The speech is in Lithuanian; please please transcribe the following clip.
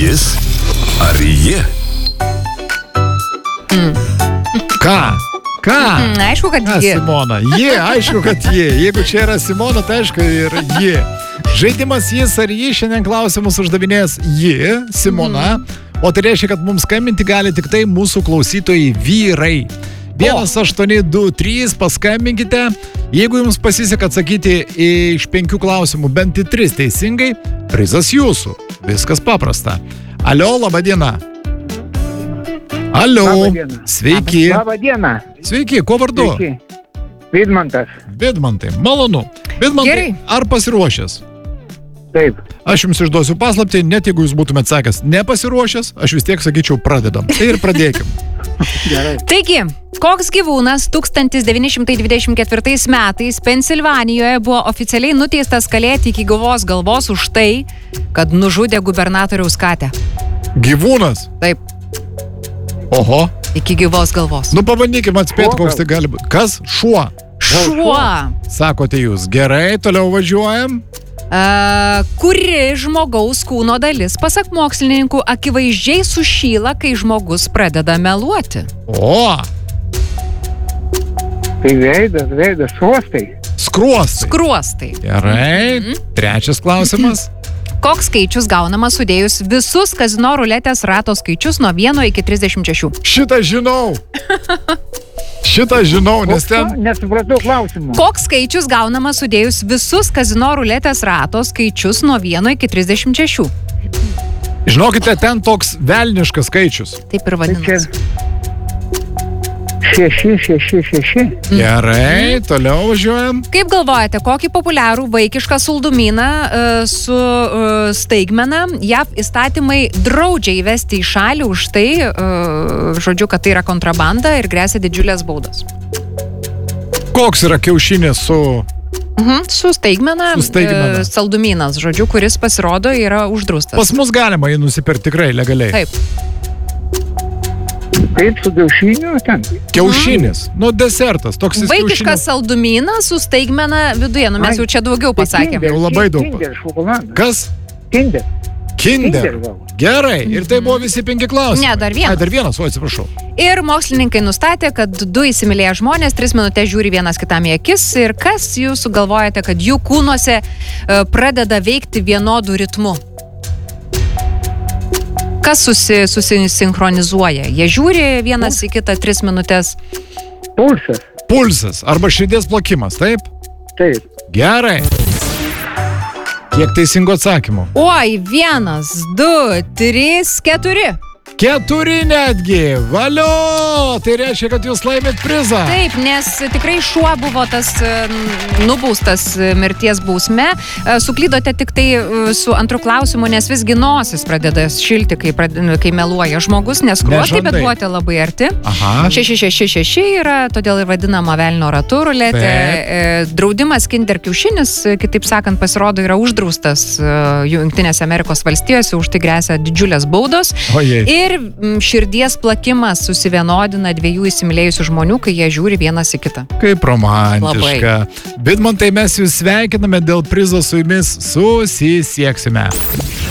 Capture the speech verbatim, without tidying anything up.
Jis ar ji? Mm. Ką? Ką? Mm, aišku, kad Ką, ji. Simona? Ji, aišku, kad ji. Jeigu čia yra Simona, tai aišku ir ji. Žaidimas Jis ar ji šiandien klausimus uždavinės ji, Simona. Mm. O tai reiškia, kad mums skambinti gali tik tai mūsų klausytojai vyrai. vienas aštuoni du trys paskambinkite. Jeigu jums pasiseka atsakyti iš penkių klausimų bent į tris teisingai, prizas jūsų. Viskas paprasta. Alio, laba diena. Alio. Labą dieną. Sveiki. Labą dieną. Sveiki, kuo vardu? Sveiki. Vidmantas. Vidmantai, malonu. Vidmantai, Gerai. ar pasiruošęs? Taip. Aš jums išduosiu paslaptį, net jeigu jūs būtumėt sakęs nepasiruošęs, aš vis tiek sakyčiau pradedam. Tai ir pradėkim. Gerai. Taigi, koks gyvūnas tūkstantis devyni šimtai dvidešimt ketvirtais metais Pensilvanijoje buvo oficialiai nuteistas kalėti iki gyvos galvos už tai, kad nužudė gubernatoriaus katę? Gyvūnas? Taip, Oho. iki gyvos galvos. Nu pabandykim atspėti, koks tai gali būti. Kas? Šuo. Šuo. Sakote jūs. Gerai, toliau važiuojam. Uh, kuri žmogaus kūno dalis, pasak mokslininkų, akivaizdžiai sušyla, kai žmogus pradeda meluoti? O, Tai veidas, veidas, skruostai. skruostai. Skruostai. Gerai. Trečias klausimas. Koks skaičius gaunamas sudėjus visus kazino ruletės rato skaičius nuo vieno iki trisdešimt šešių? Šitą žinau. Šitą žinau, nes ten... Nesupratau klausimų. Koks skaičius gaunamas sudėjus visus kazino ruletės rato skaičius nuo vieno iki trisdešimt šešių? Žinokite, ten toks velniškas skaičius. Taip ir Tai čia vadinasi. šeši, šeši, šeši. Gerai, toliau važiuojam. Kaip galvojate, kokį populiarų vaikišką saldumyną uh, su uh, staigmena J A V įstatymai draudžia įvesti į šalį už tai, uh, žodžiu, kad tai yra kontrabanda ir gresia didžiulės baudos? Koks yra kiaušinis su... Mhm, su staigmena, Su staigmena. uh, saldumynas, žodžiu, kuris pasirodo yra uždraustas. Pas mus galima jį nusipirkti tikrai legaliai. Taip. Kaip su kiaušiniu ten? Kiaušinis. Nu, desertas. Toks jis Vaikiškas kiaušinis. saldumynas su staigmena viduje, nu mes Ai, jau čia daugiau Tai pasakėme. Kinder, Jau labai daug. Kinder šokoladas. Kas? Kinder. Kinder. Kinder gal. Gerai. Ir tai buvo visi penki klausimai. Ne, dar vienas. Ai, dar vienas, o atsiprašau. Ir mokslininkai nustatė, kad du įsimylėję žmonės tris minutės žiūri vienas kitam į akis ir kas jūs sugalvojate, kad jų kūnuose e, pradeda veikti vienodų ritmu? Kas susi, susisinchronizuoja? Jie žiūri vienas į kitą tris minutės. Pulsas. Pulsas arba širdies plakimas, taip? Taip. Gerai. Kiek teisingų atsakymų? Oi, vienas, du, trys, keturi. Keturi netgi. Valio! Tai reiškia, kad jūs laimėt prizą. Taip, nes tikrai šuo buvo tas e, nubaustas e, mirties bausme. E, Suklydote tik tai e, su antru klausimu, nes visgi nosis pradeda šilti, kai, prad- kai meluoja žmogus, nes kruostai, bet Nežandai. buvote labai arti. Aha. šeši šeši šeši yra, todėl ir vadinama velnio ratu ruletė. Taip. E, Draudimas Kinder kiaušinis, e, kitaip sakant, pasirodo, yra uždraustas e, Jungtinėse Amerikos valstijose, už tai gresia didžiulės baudos. Ojei. Ir mm, širdies plakimas susivienodina dviejų įsimylėjusių žmonių, kai jie žiūri vienas į kitą. Kaip romantiška. Vidmantai, mes jūs sveikiname dėl prizo, su jumis susisieksime.